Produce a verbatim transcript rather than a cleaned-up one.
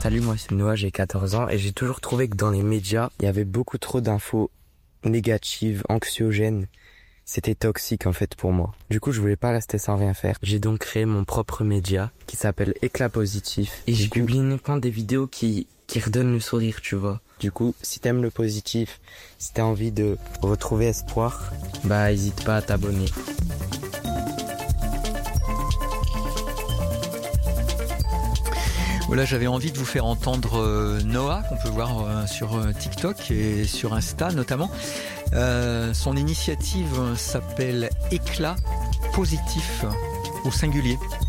Salut, moi c'est Noah, j'ai quatorze ans et j'ai toujours trouvé que dans les médias, il y avait beaucoup trop d'infos négatives, anxiogènes. C'était toxique en fait pour moi. Du coup, je voulais pas rester sans rien faire. J'ai donc créé mon propre média qui s'appelle Éclat Positif. Et j'ai publié uniquement des vidéos qui, qui redonnent le sourire, tu vois. Du coup, si t'aimes le positif, si t'as envie de retrouver espoir, bah hésite pas à t'abonner. Voilà, j'avais envie de vous faire entendre euh, Noah, qu'on peut voir euh, sur euh, TikTok et sur Insta notamment. Euh, son initiative s'appelle Éclat Positif au singulier.